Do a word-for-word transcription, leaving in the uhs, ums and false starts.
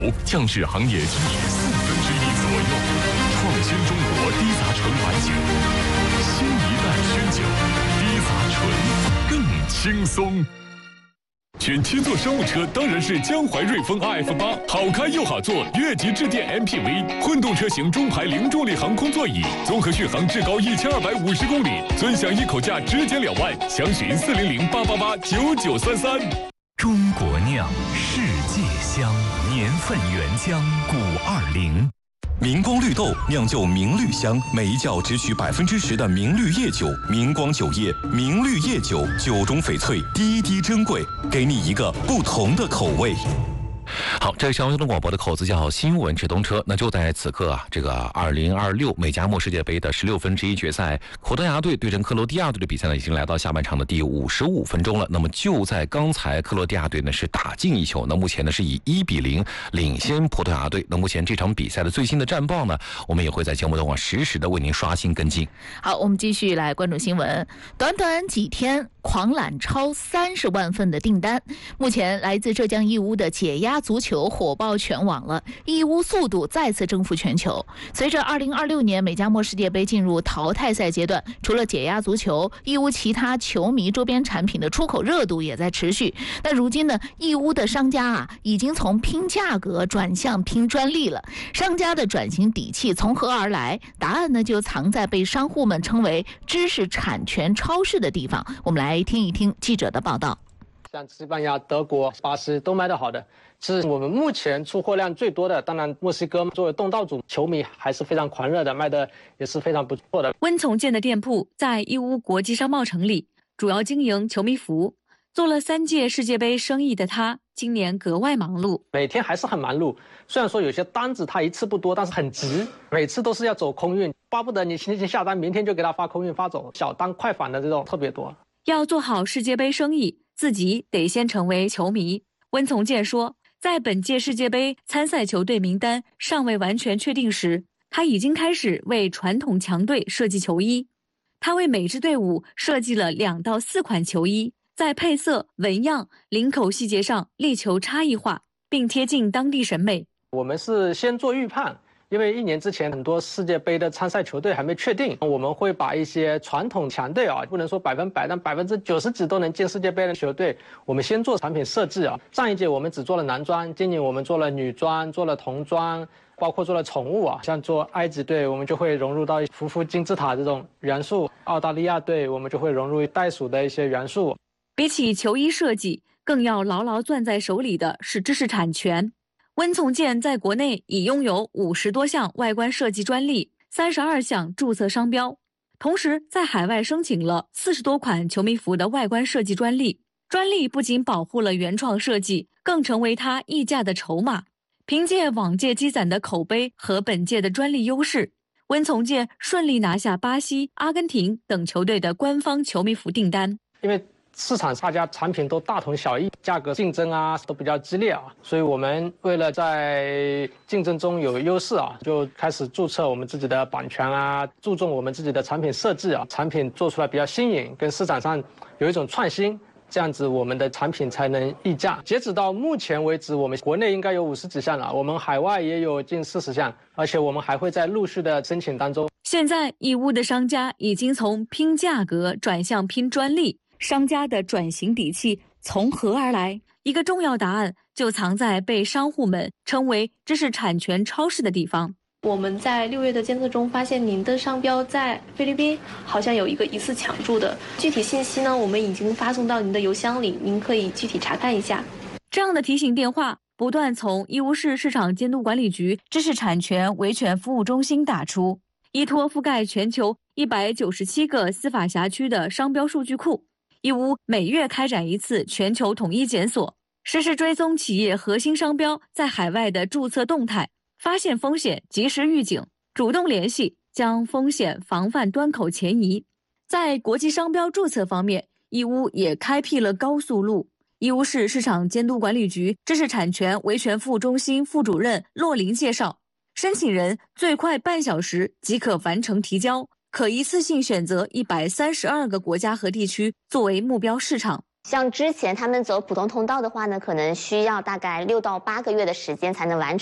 降至行业居于四分之一左右，创新中国低杂醇白酒，新一代宣酒，低杂醇更轻松。选七座商务车当然是江淮瑞风 R F 八，好开又好坐，越级致电 M P V， 混动车型中排零重力航空座椅，综合续航至高一千二百五十公里，尊享一口价直减两万，详询四零零八八八九九三三。 中国酿，世界香，年份原浆古二零。 明光绿豆酿就明绿香，每一窖只取百分之十的明绿叶酒，明光酒业，明绿叶酒，酒中翡翠，滴滴珍贵，给你一个不同的口味。 好，这是交通广播的口子叫新闻直通车。那就在此刻啊，这个二零二六美加墨世界杯的十六分之一决赛，葡萄牙队对阵克罗地亚队的比赛呢，已经来到下半场的第五十五分钟了。那么就在刚才，克罗地亚队呢是打进一球，那目前呢是以一比零领先葡萄牙队。那目前这场比赛的最新的战报呢，我们也会在节目中啊实时的为您刷新跟进。 好，我们继续来关注新闻。短短几天，狂揽超三十万份的订单。目前来自浙江义乌的解压足球火爆全网了，义乌速度再次征服全球。随着二零二六年美加墨世界杯进入淘汰赛阶段，除了解压足球，义乌其他球迷周边产品的出口热度也在持续。那如今呢，义乌的商家啊，已经从拼价格转向拼专利了。商家的转型底气从何而来？答案呢，就藏在被商户们称为知识产权超市的地方。我们来听一听记者的报道。 像西班牙、德国、巴西都卖得好的，是我们目前出货量最多的。当然，墨西哥作为东道主，球迷还是非常狂热的，卖的也是非常不错的。 温从建的店铺在义乌国际商贸城里，主要经营球迷服。做了三届世界杯生意的他，今年格外忙碌， 每天还是很忙碌。虽然说有些单子他一次不多，但是很急，每次都是要走空运，巴不得你星期下单，明天就给他发空运发走。小单快返的这种特别多。 要做好世界杯生意，自己得先成为球迷。温从建说，在本届世界杯参赛球队名单尚未完全确定时，他已经开始为传统强队设计球衣。他为每支队伍设计了两到四款球衣，在配色、纹样、领口细节上力求差异化，并贴近当地审美。 我们是先做预判，因为一年之前很多世界杯的参赛球队还没确定，我们会把一些传统强队啊，不能说百分百，但百分之九十几都能进世界杯的球队，我们先做产品设计啊。上一届我们只做了男装，今年我们做了女装，做了童装，包括做了宠物啊，像做埃及队，我们就会融入到匍匐金字塔这种元素；澳大利亚队，我们就会融入袋鼠的一些元素。 比起球衣设计，更要牢牢攥在手里的是知识产权。温从建在国内已拥有五十多项外观设计专利，三十二项注册商标，同时在海外申请了四十多款球迷服的外观设计专利。专利不仅保护了原创设计，更成为他溢价的筹码。凭借往届积攒的口碑和本届的专利优势，温从建顺利拿下巴西、阿根廷等球队的官方球迷服订单。 因为市场大家产品都大同小异，价格竞争啊都比较激烈啊，所以我们为了在竞争中有优势啊，就开始注册我们自己的版权啊，注重我们自己的产品设计啊，产品做出来比较新颖，跟市场上有一种创新，这样子我们的产品才能溢价。截止到目前为止，我们国内应该有五十几项了，我们海外也有近四十项，而且我们还会在陆续的申请当中。 现在义乌的商家已经从拼价格转向拼专利。商家的转型底气从何而来？一个重要答案就藏在被商户们称为知识产权超市的地方。 我们在六月的监测中发现，您的商标在菲律宾好像有一个疑似抢注的，具体信息呢，我们已经发送到您的邮箱里，您可以具体查看一下。 这样的提醒电话不断从义乌市市场监督管理局知识产权维权服务中心打出，依托覆盖全球一百九十七个司法辖区的商标数据库。义乌每月开展一次全球统一检索，实时追踪企业核心商标在海外的注册动态，发现风险及时预警，主动联系，将风险防范端口前移。在国际商标注册方面，义乌也开辟了高速路。义乌市市场监督管理局知识产权维权服务中心副主任骆林介绍，申请人最快半小时即可完成提交，可一次性选择一百三十二个国家和地区作为目标市场。 像之前他们走普通通道的话呢，可能需要大概六到八个月的时间才能完成。